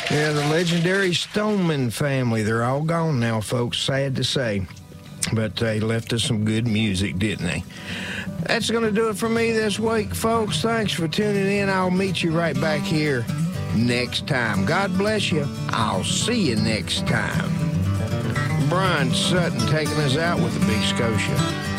Yeah, the legendary Stoneman family. They're all gone now, folks. Sad to say. But they left us some good music, didn't they? That's going to do it for me this week, folks. Thanks for tuning in. I'll meet you right back here next time. God bless you. I'll see you next time. Brian Sutton taking us out with the Big Scotia.